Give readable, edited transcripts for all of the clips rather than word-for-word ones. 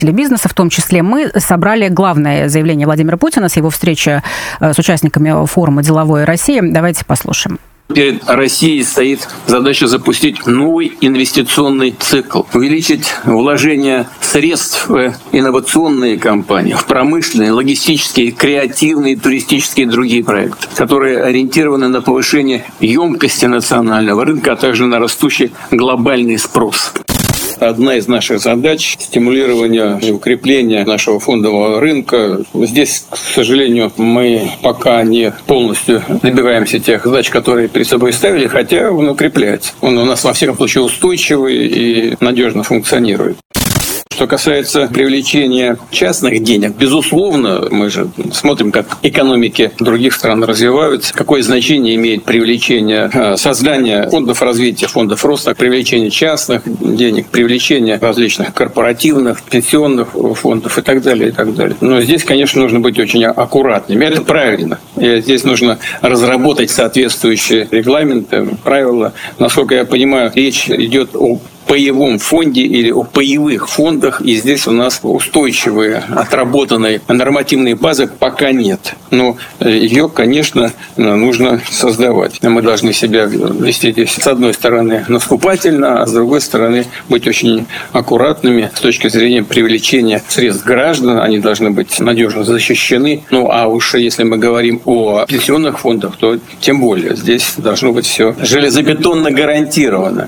бизнеса, в том числе, мы собрали главное заявление Владимира Путина с его встречи с участниками форума «Деловой России». Давайте послушаем. Перед Россией стоит задача запустить новый инвестиционный цикл, увеличить вложения средств в инновационные компании, в промышленные, логистические, креативные, туристические и другие проекты, которые ориентированы на повышение емкости национального рынка, а также на растущий глобальный спрос. Одна из наших задач – стимулирование и укрепление нашего фондового рынка. Здесь, к сожалению, мы пока не полностью добиваемся тех задач, которые перед собой ставили, хотя он укрепляется. Он у нас, во всяком случае, устойчивый и надежно функционирует. Что касается привлечения частных денег, безусловно, мы же смотрим, как экономики других стран развиваются, какое значение имеет привлечение, создание фондов развития, фондов роста, привлечение частных денег, привлечение различных корпоративных, пенсионных фондов и так далее, и так далее. Но здесь, конечно, нужно быть очень аккуратными. Это правильно. И здесь нужно разработать соответствующие регламенты, правила. Насколько я понимаю, речь идет о паевом фонде или о паевых фондах, и здесь у нас устойчивые, отработанные нормативные базы пока нет. Но ее, конечно, нужно создавать. Мы должны себя вести здесь, с одной стороны, наступательно, а с другой стороны, быть очень аккуратными с точки зрения привлечения средств граждан. Они должны быть надежно защищены. Ну, а уж если мы говорим о пенсионных фондах, то тем более здесь должно быть все железобетонно гарантировано.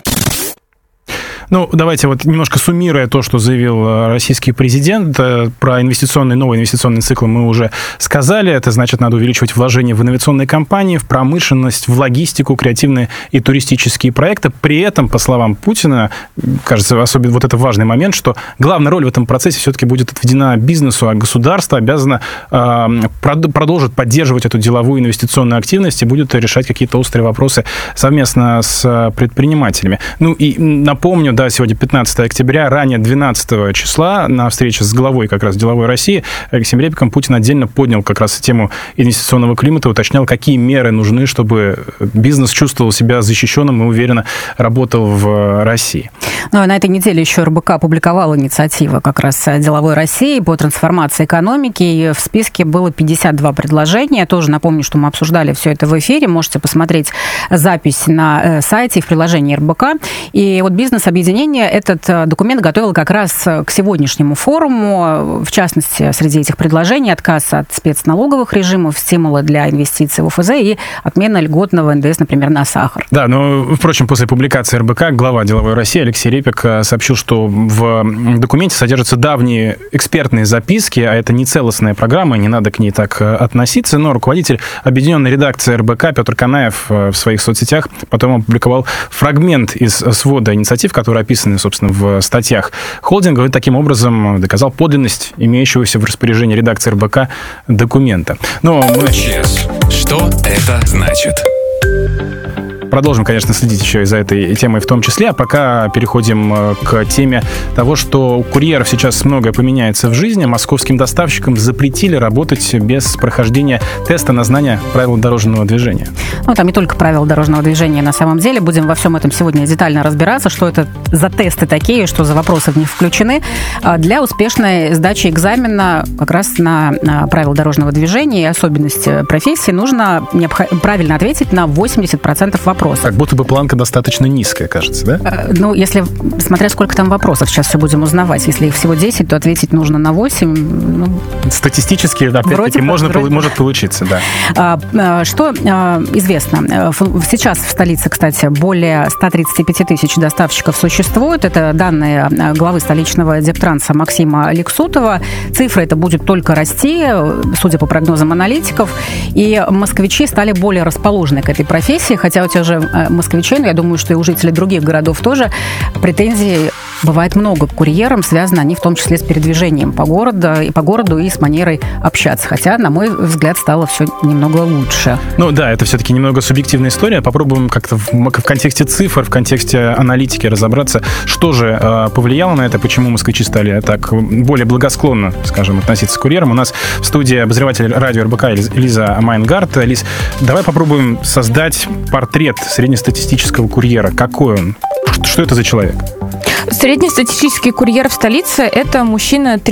Ну, давайте вот немножко суммируя то, что заявил российский президент, про новый инвестиционный цикл мы уже сказали. Это значит, надо увеличивать вложения в инновационные компании, в промышленность, в логистику, креативные и туристические проекты. При этом, по словам Путина, кажется, особенно вот это важный момент, что главная роль в этом процессе все-таки будет отведена бизнесу, а государство обязано продолжить поддерживать эту деловую инвестиционную активность и будет решать какие-то острые вопросы совместно с предпринимателями. Ну и напомню, да, сегодня 15 октября, ранее 12 числа на встрече с главой как раз «Деловой России» Алексеем Репиком Путин отдельно поднял как раз тему инвестиционного климата, уточнял, какие меры нужны, чтобы бизнес чувствовал себя защищенным и уверенно работал в России. Ну, а на этой неделе еще РБК опубликовал инициативу как раз «Деловой России» по трансформации экономики, и в списке было 52 предложения. Тоже напомню, что мы обсуждали все это в эфире. Можете посмотреть запись на сайте и в приложении РБК. И вот бизнес-объединение этот документ готовил как раз к сегодняшнему форуму. В частности, среди этих предложений отказ от спецналоговых режимов, стимулы для инвестиций в ОФЗ и отмена льготного НДС, например, на сахар. Да, но, впрочем, после публикации РБК глава «Деловой России» Алексей Репик сообщил, что в документе содержатся давние экспертные записки, а это не целостная программа, не надо к ней так относиться, но руководитель объединенной редакции РБК Петр Канаев в своих соцсетях потом опубликовал фрагмент из свода инициатив, которые описаны, собственно, в статьях холдинга, и таким образом доказал подлинность имеющегося в распоряжении редакции РБК документа. Но мы... Что это значит? Продолжим, конечно, следить еще и за этой темой в том числе, а пока переходим к теме того, что у курьеров сейчас многое поменяется в жизни. Московским доставщикам запретили работать без прохождения теста на знание правил дорожного движения. Ну, там не только правила дорожного движения на самом деле. Будем во всем этом сегодня детально разбираться, что это за тесты такие, что за вопросы в них включены. Для успешной сдачи экзамена как раз на правила дорожного движения и особенности профессии нужно правильно ответить на 80% вопросов. Как будто бы планка достаточно низкая, кажется, да? Ну, если, смотря сколько там вопросов, сейчас все будем узнавать. Если их всего 10, то ответить нужно на 8. Ну, статистически, опять-таки, может получиться, да. Что известно? Сейчас в столице, кстати, более 135 тысяч доставщиков существует. Это данные главы столичного Дептранса Максима Лексутова. Цифра эта будет только расти, судя по прогнозам аналитиков. И москвичи стали более расположены к этой профессии, хотя у тех же москвичей, но я думаю, что и у жителей других городов тоже претензий бывает много к курьерам, связаны они в том числе с передвижением по городу и с манерой общаться. Хотя, на мой взгляд, стало все немного лучше. Ну да, это все-таки немного субъективная история. Попробуем как-то в контексте цифр, в контексте аналитики разобраться, что же повлияло на это, почему москвичи стали так более благосклонно, скажем, относиться к курьерам. У нас в студии обозреватель радио РБК Лиза Майнгард. Лиз, давай попробуем создать портрет среднестатистического курьера. Какой он? Что это за человек? Среднестатистический курьер в столице – это мужчина